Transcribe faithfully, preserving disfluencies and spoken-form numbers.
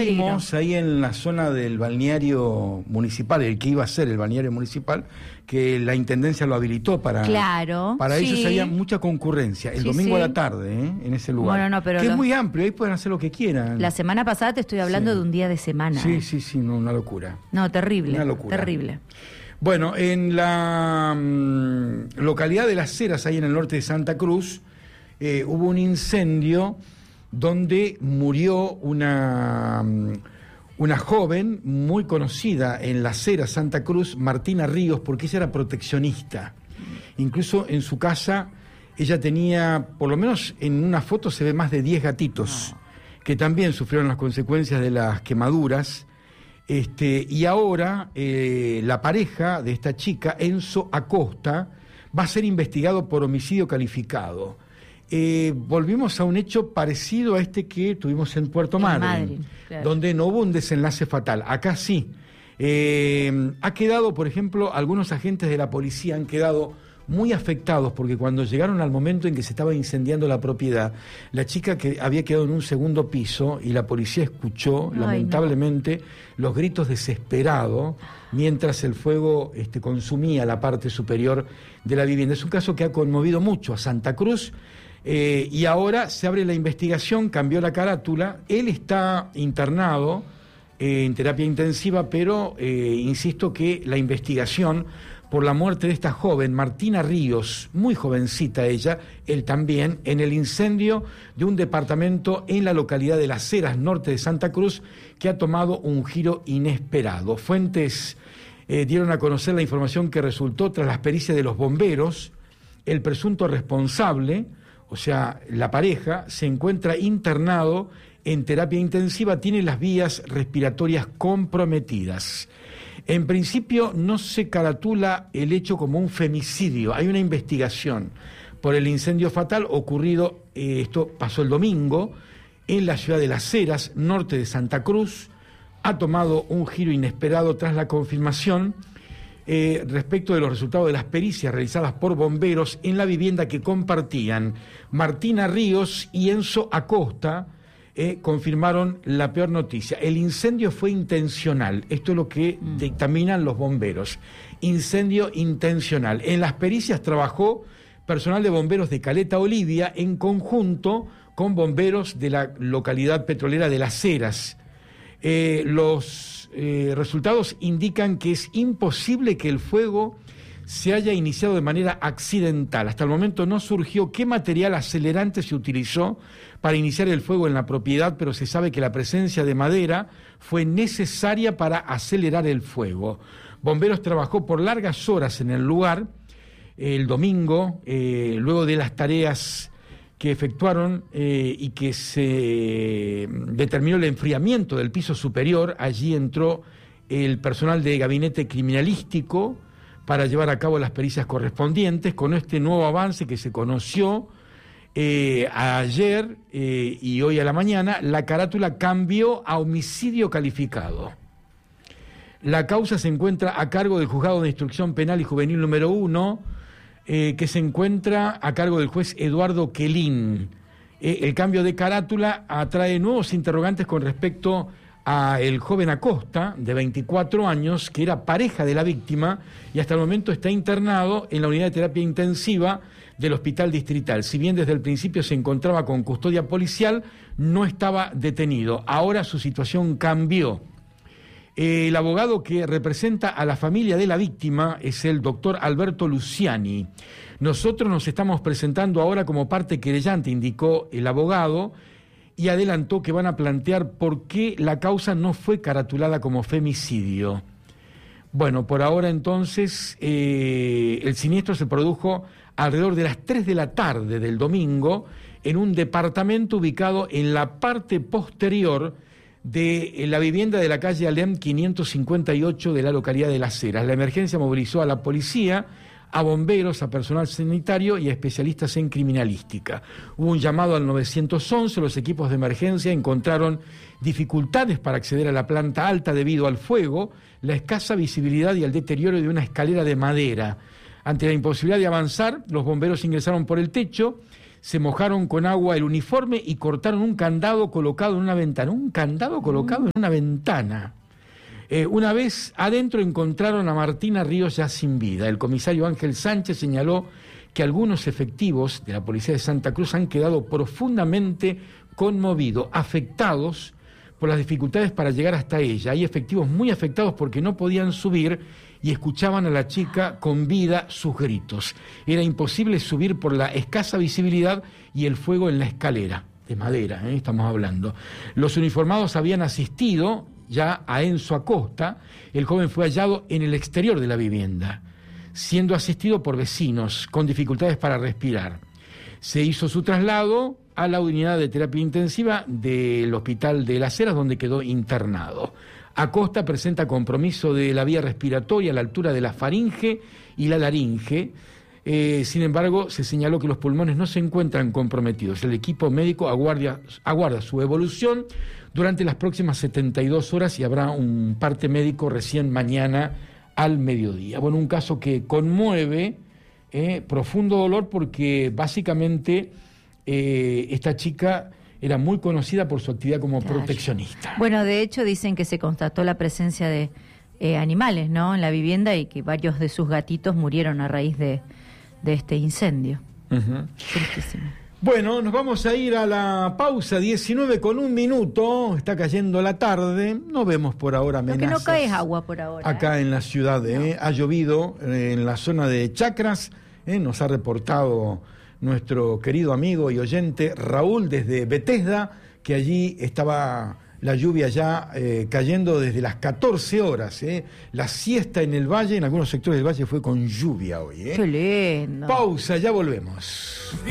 vimos ahí en la zona del balneario municipal, el que iba a ser el balneario municipal, que la intendencia lo habilitó para, claro, para sí. ellos había mucha concurrencia, el sí, domingo sí. a la tarde, ¿eh? En ese lugar. Bueno, no, pero que los... es muy amplio, ahí pueden hacer lo que quieran. La semana pasada te estoy hablando sí. de un día de semana. Sí, ¿eh? sí, sí, no, una locura. No, terrible. Una locura. Terrible. Bueno, en la mmm, localidad de Las Heras, ahí en el norte de Santa Cruz, eh, hubo un incendio donde murió una, una joven muy conocida en Las Heras, Santa Cruz, Martina Ríos, porque ella era proteccionista. Incluso en su casa ella tenía, por lo menos en una foto se ve más de diez gatitos, que también sufrieron las consecuencias de las quemaduras. Este, y ahora eh, la pareja de esta chica, Enzo Acosta, va a ser investigado por homicidio calificado. Eh, volvimos a un hecho parecido a este que tuvimos en Puerto Madryn, Madryn claro. donde no hubo un desenlace fatal. Acá sí. Eh, ha quedado, por ejemplo, algunos agentes de la policía han quedado muy afectados porque cuando llegaron al momento en que se estaba incendiando la propiedad, la chica que había quedado en un segundo piso y la policía escuchó, Ay, lamentablemente, no. los gritos desesperados mientras el fuego este, consumía la parte superior de la vivienda. Es un caso que ha conmovido mucho a Santa Cruz. Eh, y ahora se abre la investigación, cambió la carátula, él está internado eh, en terapia intensiva, pero eh, insisto que la investigación por la muerte de esta joven, Martina Ríos, muy jovencita ella, él también, en el incendio de un departamento en la localidad de Las Heras, norte de Santa Cruz, que ha tomado un giro inesperado. Fuentes eh, dieron a conocer la información que resultó tras las pericias de los bomberos. El presunto responsable, o sea, la pareja, se encuentra internado en terapia intensiva, tiene las vías respiratorias comprometidas. En principio no se caratula el hecho como un femicidio, hay una investigación por el incendio fatal ocurrido, eh, esto pasó el domingo, en la ciudad de Las Heras, norte de Santa Cruz. Ha tomado un giro inesperado tras la confirmación Eh, respecto de los resultados de las pericias realizadas por bomberos en la vivienda que compartían Martina Ríos y Enzo Acosta. Eh, confirmaron la peor noticia. El incendio fue intencional. Esto es lo que mm. dictaminan los bomberos. Incendio intencional. En las pericias trabajó personal de bomberos de Caleta Olivia en conjunto con bomberos de la localidad petrolera de Las Heras. Eh, los Eh, resultados indican que es imposible que el fuego se haya iniciado de manera accidental. Hasta el momento no surgió qué material acelerante se utilizó para iniciar el fuego en la propiedad, pero se sabe que la presencia de madera fue necesaria para acelerar el fuego. Bomberos trabajó por largas horas en el lugar el domingo, eh, luego de las tareas que efectuaron eh, y que se determinó el enfriamiento del piso superior. Allí entró el personal de gabinete criminalístico para llevar a cabo las pericias correspondientes. Con este nuevo avance que se conoció eh, ayer eh, y hoy a la mañana, la carátula cambió a homicidio calificado. La causa se encuentra a cargo del Juzgado de Instrucción Penal y Juvenil número uno, Eh, que se encuentra a cargo del juez Eduardo Quelín. Eh, el cambio de carátula atrae nuevos interrogantes con respecto a el joven Acosta, de veinticuatro años, que era pareja de la víctima y hasta el momento está internado en la unidad de terapia intensiva del Hospital Distrital. Si bien desde el principio se encontraba con custodia policial, no estaba detenido. Ahora su situación cambió. El abogado que representa a la familia de la víctima es el doctor Alberto Luciani. Nosotros nos estamos presentando ahora como parte querellante, indicó el abogado, y adelantó que van a plantear por qué la causa no fue caratulada como femicidio. Bueno, por ahora entonces eh, el siniestro se produjo alrededor de las tres de la tarde del domingo en un departamento ubicado en la parte posterior de la vivienda de la calle Alem quinientos cincuenta y ocho de la localidad de Las Heras. La emergencia movilizó a la policía, a bomberos, a personal sanitario y a especialistas en criminalística. Hubo un llamado al nueve once, los equipos de emergencia encontraron dificultades para acceder a la planta alta debido al fuego, la escasa visibilidad y al deterioro de una escalera de madera. Ante la imposibilidad de avanzar, los bomberos ingresaron por el techo, se mojaron con agua el uniforme y cortaron un candado colocado en una ventana. Un candado colocado en una ventana. Eh, una vez adentro encontraron a Martina Ríos ya sin vida. El comisario Ángel Sánchez señaló que algunos efectivos de la policía de Santa Cruz han quedado profundamente conmovidos, afectados por las dificultades para llegar hasta ella. Hay efectivos muy afectados porque no podían subir y escuchaban a la chica con vida sus gritos. Era imposible subir por la escasa visibilidad y el fuego en la escalera, de madera, ¿eh? Estamos hablando. Los uniformados habían asistido ya a Enzo Acosta. El joven fue hallado en el exterior de la vivienda, siendo asistido por vecinos con dificultades para respirar. Se hizo su traslado a la unidad de terapia intensiva del Hospital de Las Heras, donde quedó internado. Acosta presenta compromiso de la vía respiratoria a la altura de la faringe y la laringe. Eh, sin embargo, se señaló que los pulmones no se encuentran comprometidos. El equipo médico aguarda, aguarda su evolución durante las próximas setenta y dos horas y habrá un parte médico recién mañana al mediodía. Bueno, un caso que conmueve, eh, profundo dolor, porque básicamente eh, esta chica era muy conocida por su actividad como claro. proteccionista. Bueno, de hecho dicen que se constató la presencia de eh, animales, ¿no?, en la vivienda y que varios de sus gatitos murieron a raíz de, de este incendio. Uh-huh. Tristísimo. Bueno, nos vamos a ir a la pausa, diecinueve con un minuto, está cayendo la tarde, no vemos por ahora amenazas. Lo que no cae es agua por ahora. Acá ¿eh? en la ciudad, ¿eh? No. Ha llovido eh, en la zona de Chacras, ¿eh? Nos ha reportado nuestro querido amigo y oyente Raúl desde Bethesda, que allí estaba la lluvia ya eh, cayendo desde las catorce horas. ¿eh? La siesta en el valle, en algunos sectores del valle fue con lluvia hoy. ¿eh? Qué lindo. Pausa, ya volvemos.